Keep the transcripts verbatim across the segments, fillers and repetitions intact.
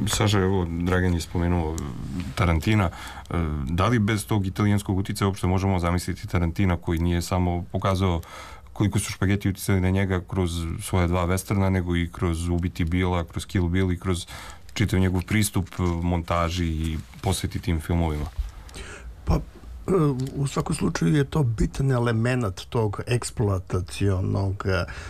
Saša, evo, Dragan je spomenuo Tarantina. Da li bez tog italijanskog uticaja uopšte možemo zamisliti Tarantina koji nije samo pokazao koliko su špageti uticali na njega kroz svoje dva westerna, nego i kroz Ubiti Bila, kroz Kill Bill i kroz čitav njegov pristup montaži i posveti tim filmovima? Pa, u svakom slučaju je to bitan element tog eksploatacionog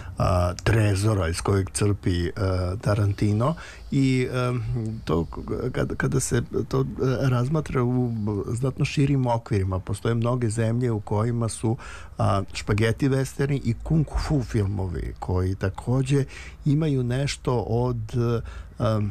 a, trezora iz kojeg crpi a, Tarantino i a, to kada, kada se to razmatra u znatno širim okvirima, postoje mnoge zemlje u kojima su a, špageti westerni i kung fu filmovi koji takođe imaju nešto od a,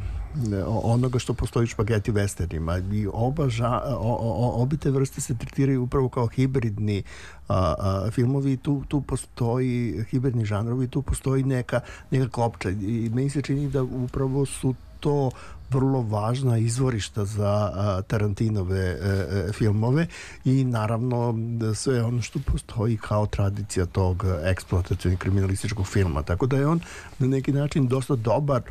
onoga što postoji u špageti westernima i oba ža, o, o, obi te vrste se tretiraju upravo kao hibridni a, a, filmovi, tu, tu postoji hibridni žanrovi, tu postoji neka, neka klopča i meni se čini da upravo su to vrlo važna izvorišta za a, Tarantinove e, e, filmove i naravno sve ono što postoji kao tradicija tog eksploatacionog kriminalističkog filma, tako da je on na neki način dosta dobar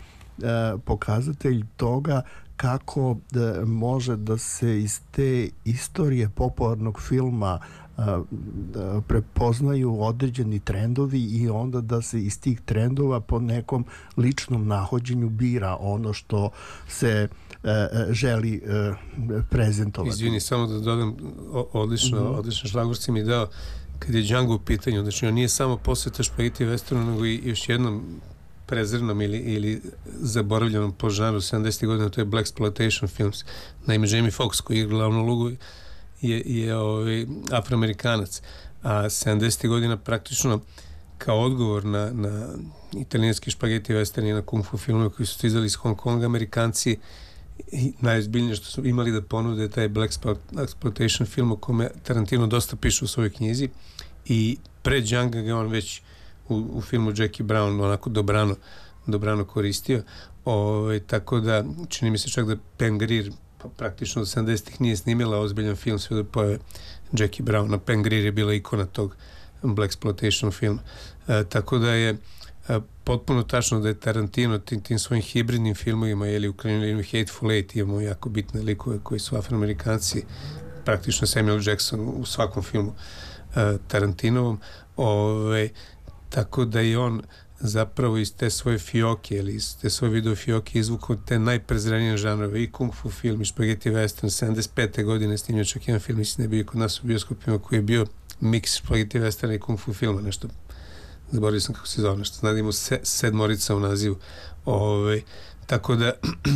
pokazatelj toga kako da može da se iz te istorije popularnog filma a, da prepoznaju određeni trendovi i onda da se iz tih trendova po nekom ličnom nahođenju bira ono što se a, a, želi a, prezentovati. Izvini, samo da dodam, odlično, mm-hmm. odlično šlagvort mi dao kad je Django u pitanju, znači on nije samo posveta špageti westernu, nego i još jednom prezrenom ili, ili zaboravljenom po žanru sedamdesetih godina, to je Blaxploitation films. Naime, Jamie Foxx koji igra glavnu ulogu je, je ovaj, Afroamerikanac, a sedamdesetih godina praktično kao odgovor na, na italijanski špageti western i na kung fu filmove koji su stizali iz Hong Konga, Amerikanci najozbiljnije što su imali da ponude taj Blaxploitation film o kome Tarantino dosta piše u svojoj knjizi i pre Django ga on već U, u filmu Jackie Brown onako dobrano, dobrano koristio. Ove, tako da čini mi se čak da Pam Grier pa, praktično od sedamdesetih nije snimila ozbiljan film sve da pojave Jackie Brown. A Pam Grier je bila ikona tog Blaxploitation filma. E, tako da je e, potpuno tačno da je Tarantino tim, tim svojim hibridnim filmovima ili u krajnjoj Hateful Eight imamo jako bitne likove koji su Afroamerikanci, praktično Samuel Jackson u svakom filmu e, Tarantinovom. Ove, tako da je on zapravo iz te svoje fioke ili iz te svoje video fioke izvukao te najprezrenije žanrove i kung fu film i špageti western. sedamdeset pete godine snimio čak jedan film, mislim da je bio kod nas u bioskopima koji je bio miks špageti western i kung fu filma, nešto zaboravio sam kako se zove, nešto znadimo se, sedmorica u nazivu. Ove, tako da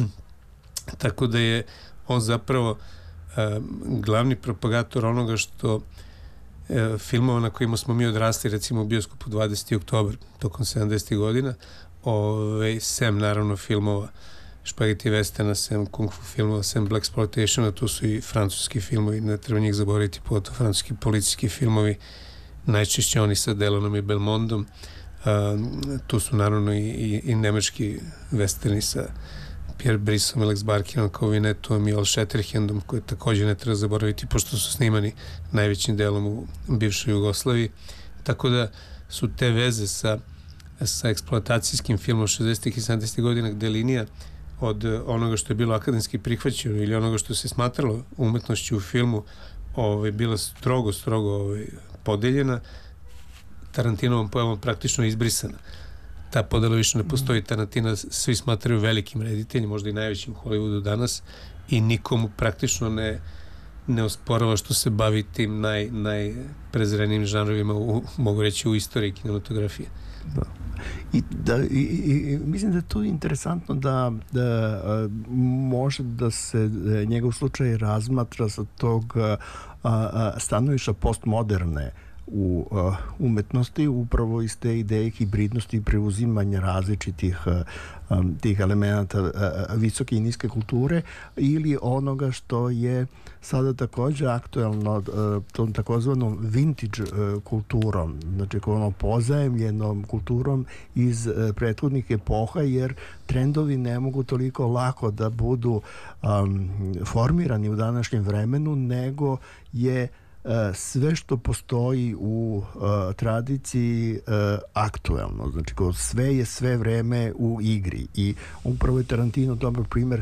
tako da je on zapravo uh, glavni propagator onoga što filmova na kojima smo mi odrasli, recimo u bioskopu dvadeseti oktobar tokom sedamdesetih godina, ove, sem naravno filmova špageti westerna, sem kung fu filmova, sem Blaxploitationa, tu su i francuski filmovi, ne treba njih zaboraviti, pogotovo francuski policijski filmovi, najčešće oni sa Delonom i Belmondom, a, tu su naravno i, i, i nemački westerni sa Pierre Brissom, Alex Barkinom, kao Vinetom i Al Shatterhandom, koje također ne treba zaboraviti, pošto su snimani najvećim delom u bivšoj Jugoslaviji. Tako da su te veze sa, sa eksploatacijskim filmom šezdesetih i sedamdesetih godina, gde linija od onoga što je bilo akademski prihvaćeno ili onoga što se smatralo umetnošću u filmu ovaj, bila strogo, strogo ovaj, podeljena, Tarantinovom pojavom praktično izbrisana. Ta podela više ne postoji. Tarantina svi smatraju velikim rediteljem, možda i najvećim u Hollywoodu danas, i nikomu praktično ne, ne osporava što se bavi tim naj, najprezrenijim žanrovima u, mogu reći, u istoriji kinematografije. Da. I, da, i, i mislim da je tu interesantno da, da a, može da se da njegov slučaj razmatra sa tog a, a, stanovišta postmoderne u uh, umetnosti, upravo iz te ideje hibridnosti i preuzimanja različitih uh, um, tih elemenata uh, visoke i niske kulture ili onoga što je sada također aktuelno uh, tom takozvanom vintage uh, kulturom, znači onom pozajemljenom kulturom iz uh, prethodnih epoha, jer trendovi ne mogu toliko lako da budu um, formirani u današnjem vremenu, nego je sve što postoji u uh, tradiciji uh, aktuelno, znači sve je sve vreme u igri i upravo je Tarantino dobar primjer